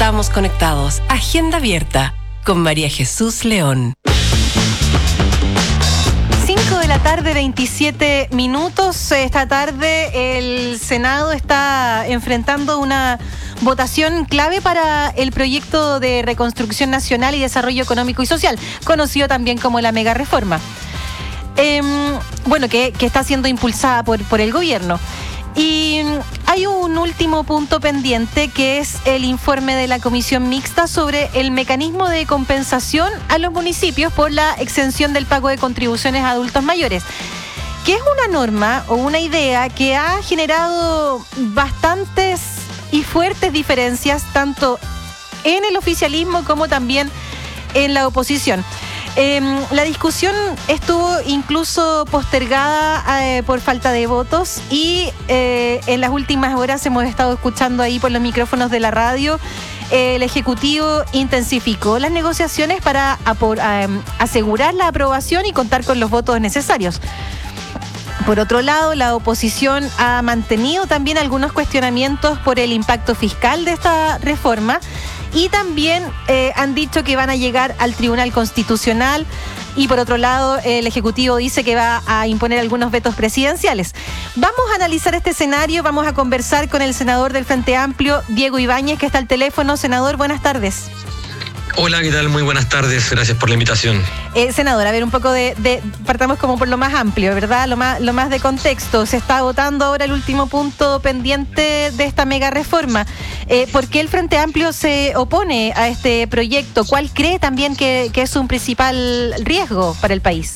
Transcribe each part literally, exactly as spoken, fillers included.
Estamos conectados. Agenda abierta con María Jesús León. cinco de la tarde, veintisiete minutos. Esta tarde el Senado está enfrentando una votación clave para el proyecto de reconstrucción nacional y desarrollo económico y social, conocido también como la mega reforma. Eh, bueno, que, que está siendo impulsada por, por el gobierno. Y hay un último punto pendiente, que es el informe de la Comisión Mixta sobre el mecanismo de compensación a los municipios por la exención del pago de contribuciones a adultos mayores, que es una norma o una idea que ha generado bastantes y fuertes diferencias tanto en el oficialismo como también en la oposición. Eh, la discusión estuvo incluso postergada eh, por falta de votos y eh, en las últimas horas hemos estado escuchando ahí por los micrófonos de la radio, eh, el Ejecutivo intensificó las negociaciones para apor, eh, asegurar la aprobación y contar con los votos necesarios. Por otro lado, la oposición ha mantenido también algunos cuestionamientos por el impacto fiscal de esta reforma y también eh, han dicho que van a llegar al Tribunal Constitucional y por otro lado el Ejecutivo dice que va a imponer algunos vetos presidenciales. Vamos a analizar este escenario, vamos a conversar con el senador del Frente Amplio, Diego Ibáñez, que está al teléfono. Senador, buenas tardes. Hola, ¿qué tal? Muy buenas tardes, gracias por la invitación. Eh, senador, a ver, un poco de, de, partamos como por lo más amplio, ¿verdad? Lo más, lo más de contexto. Se está votando ahora el último punto pendiente de esta mega reforma. Eh, ¿Por qué el Frente Amplio se opone a este proyecto? ¿Cuál cree también que, que es un principal riesgo para el país?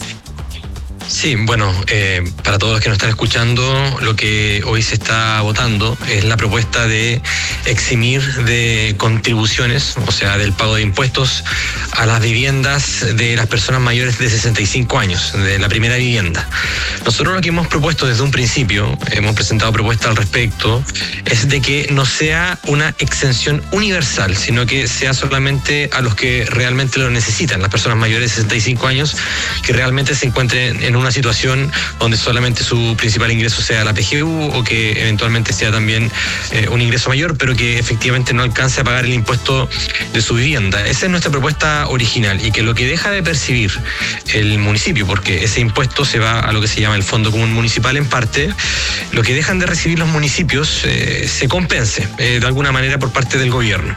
Sí, bueno, eh, para todos los que nos están escuchando, lo que hoy se está votando es la propuesta de eximir de contribuciones, o sea, del pago de impuestos a las viviendas de las personas mayores de sesenta y cinco años, de la primera vivienda. Nosotros lo que hemos propuesto desde un principio, hemos presentado propuestas al respecto, es de que no sea una exención universal, sino que sea solamente a los que realmente lo necesitan, las personas mayores de sesenta y cinco años, que realmente se encuentren en una situación donde solamente su principal ingreso sea la P G U o que eventualmente sea también eh, un ingreso mayor, pero que efectivamente no alcance a pagar el impuesto de su vivienda. Esa es nuestra propuesta original, y que lo que deja de percibir el municipio, porque ese impuesto se va a lo que se llama el Fondo Común Municipal en parte, lo que dejan de recibir los municipios eh, se compense eh, de alguna manera por parte del gobierno.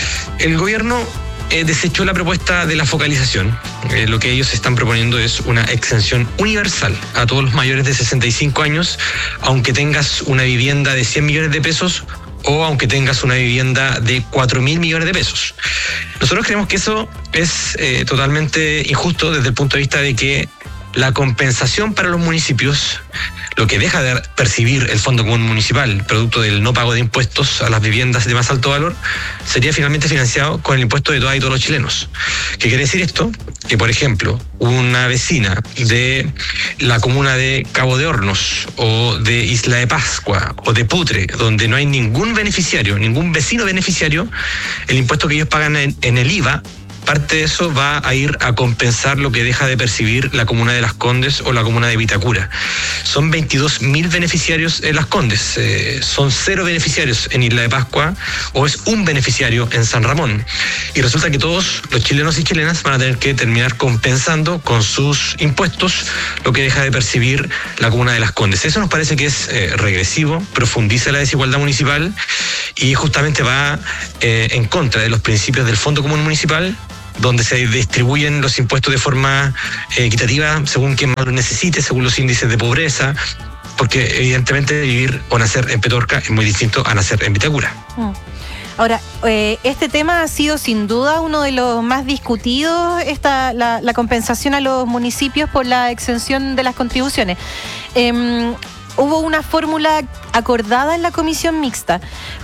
El gobierno Eh, desechó la propuesta de la focalización. Eh, lo que ellos están proponiendo es una exención universal a todos los mayores de sesenta y cinco años, aunque tengas una vivienda de cien millones de pesos o aunque tengas una vivienda de cuatro mil millones de pesos. Nosotros creemos que eso es eh, totalmente injusto desde el punto de vista de que la compensación para los municipios, lo que deja de percibir el Fondo Común Municipal, producto del no pago de impuestos a las viviendas de más alto valor, sería finalmente financiado con el impuesto de todas y todos los chilenos. ¿Qué quiere decir esto? Que, por ejemplo, una vecina de la comuna de Cabo de Hornos o de Isla de Pascua o de Putre, donde no hay ningún beneficiario, ningún vecino beneficiario, el impuesto que ellos pagan en, en el I V A, parte de eso va a ir a compensar lo que deja de percibir la comuna de Las Condes o la comuna de Vitacura. Son veintidós mil beneficiarios en Las Condes, eh, son cero beneficiarios en Isla de Pascua o es un beneficiario en San Ramón. Y resulta que todos los chilenos y chilenas van a tener que terminar compensando con sus impuestos lo que deja de percibir la comuna de Las Condes. Eso nos parece que es eh, regresivo, profundiza la desigualdad municipal y justamente va eh, en contra de los principios del Fondo Común Municipal, donde se distribuyen los impuestos de forma eh, equitativa según quien más lo necesite, según los índices de pobreza, porque evidentemente vivir o nacer en Petorca es muy distinto a nacer en Vitacura. Mm. Ahora, eh, este tema ha sido sin duda uno de los más discutidos, esta, la, la compensación a los municipios por la exención de las contribuciones. Eh, hubo una fórmula acordada en la Comisión Mixta,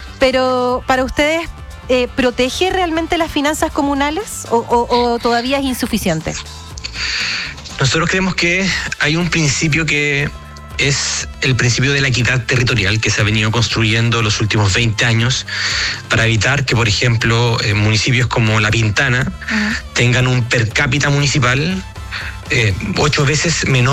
pero para ustedes, Eh, ¿protege realmente las finanzas comunales o, o, o todavía es insuficiente? Nosotros creemos que hay un principio que es el principio de la equidad territorial que se ha venido construyendo los últimos veinte años para evitar que, por ejemplo, eh, municipios como La Pintana uh-huh. tengan un per cápita municipal eh, ocho veces menor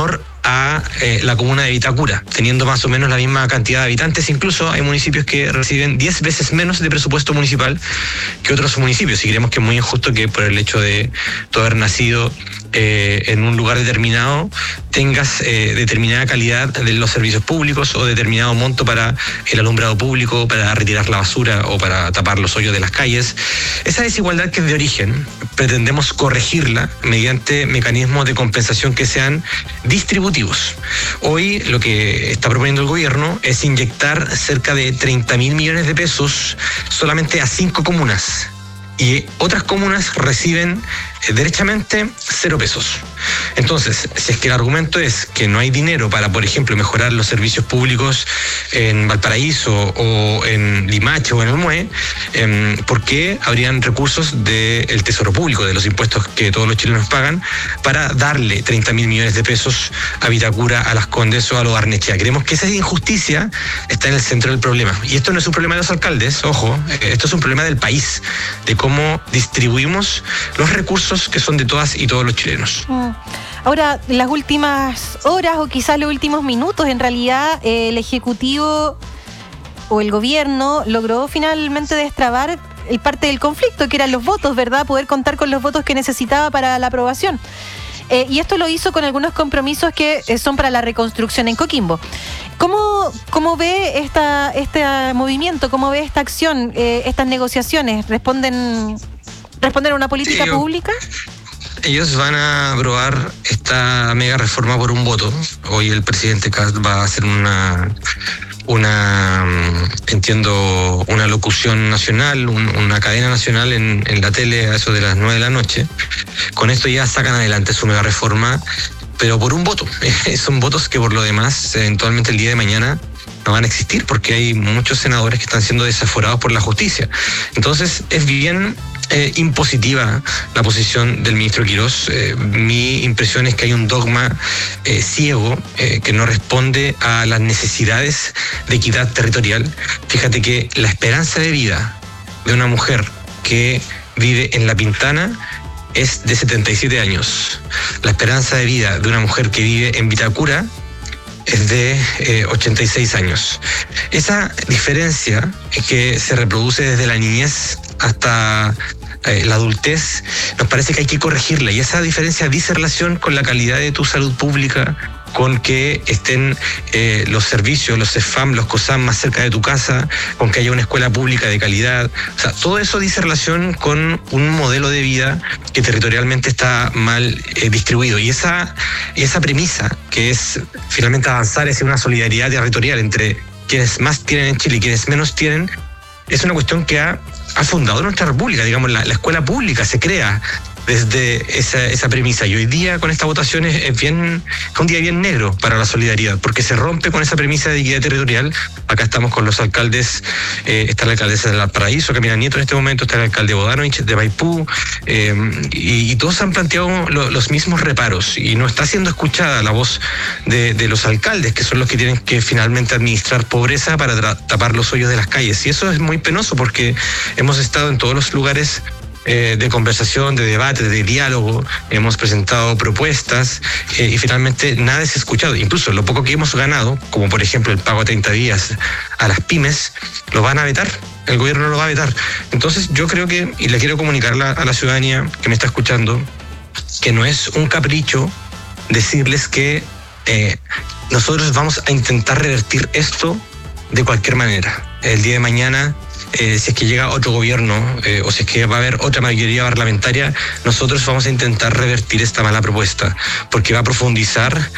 a eh, la comuna de Vitacura, teniendo más o menos la misma cantidad de habitantes. Incluso hay municipios que reciben diez veces menos de presupuesto municipal que otros municipios, y creemos que es muy injusto que por el hecho de tú haber nacido eh, en un lugar determinado tengas eh, determinada calidad de los servicios públicos o determinado monto para el alumbrado público, para retirar la basura o para tapar los hoyos de las calles. Esa desigualdad que es de origen pretendemos corregirla mediante mecanismos de compensación que sean distributivos. Hoy lo que está proponiendo el gobierno es inyectar cerca de treinta mil millones de pesos solamente a cinco comunas, y otras comunas reciben eh, derechamente cero pesos. Entonces, si es que el argumento es que no hay dinero para, por ejemplo, mejorar los servicios públicos en Valparaíso o en Limache o en el Mue, eh, ¿por qué habrían recursos del Tesoro Público, de los impuestos que todos los chilenos pagan, para darle treinta mil millones de pesos a Vitacura, a Las Condes o a Lo Barnechea? Creemos que esa injusticia está en el centro del problema. Y esto no es un problema de los alcaldes, ojo, esto es un problema del país, de cómo distribuimos los recursos que son de todas y todos los chilenos. Mm. Ahora, las últimas horas o quizás los últimos minutos, en realidad, eh, el Ejecutivo o el Gobierno logró finalmente destrabar el parte del conflicto, que eran los votos, ¿verdad? Poder contar con los votos que necesitaba para la aprobación. Eh, y esto lo hizo con algunos compromisos que eh, son para la reconstrucción en Coquimbo. ¿Cómo, cómo ve esta, este movimiento? ¿Cómo ve esta acción, eh, estas negociaciones? ¿Responden, responden a una política sí, yo... pública? Ellos van a aprobar esta mega reforma por un voto. Hoy el presidente Kast va a hacer una, una entiendo, una locución nacional, un, una cadena nacional en, en la tele a eso de las nueve de la noche. Con esto ya sacan adelante su mega reforma, pero por un voto. Son votos que por lo demás, eventualmente el día de mañana, no van a existir, porque hay muchos senadores que están siendo desaforados por la justicia. Entonces es bien eh, impositiva la posición del ministro Quirós. Eh, mi impresión es que hay un dogma eh, ciego eh, que no responde a las necesidades de equidad territorial. Fíjate que la esperanza de vida de una mujer que vive en La Pintana es de setenta y siete años. La esperanza de vida de una mujer que vive en Vitacura es de eh, ochenta y seis años. Esa diferencia que se reproduce desde la niñez hasta eh, la adultez, nos parece que hay que corregirla, y esa diferencia dice relación con la calidad de tu salud pública, con que estén eh, los servicios, los CEFAM, los COSAM más cerca de tu casa, con que haya una escuela pública de calidad. O sea, todo eso dice relación con un modelo de vida que territorialmente está mal eh, distribuido. Y esa, esa premisa, que es finalmente avanzar hacia una solidaridad territorial entre quienes más tienen en Chile y quienes menos tienen, es una cuestión que ha, ha fundado nuestra república. Digamos, la, la escuela pública se crea desde esa, esa premisa, y hoy día con esta votación es, es bien, es un día bien negro para la solidaridad, porque se rompe con esa premisa de equidad territorial. Acá estamos con los alcaldes, eh, está la alcaldesa de Valparaíso, Camila Nieto en este momento, está el alcalde Bodanovich de Maipú, eh, y, y todos han planteado lo, los mismos reparos, y no está siendo escuchada la voz de, de los alcaldes, que son los que tienen que finalmente administrar pobreza para tra- tapar los hoyos de las calles. Y eso es muy penoso, porque hemos estado en todos los lugares Eh, de conversación, de debate, de diálogo, hemos presentado propuestas eh, y finalmente nada es escuchado. Incluso lo poco que hemos ganado, como por ejemplo el pago a treinta días a las pymes, lo van a vetar, el gobierno lo va a vetar. Entonces yo creo que, y le quiero comunicar a, a la ciudadanía que me está escuchando, que no es un capricho decirles que eh, nosotros vamos a intentar revertir esto de cualquier manera. El día de mañana, Eh, si es que llega otro gobierno eh, o si es que va a haber otra mayoría parlamentaria, nosotros vamos a intentar revertir esta mala propuesta, porque va a profundizar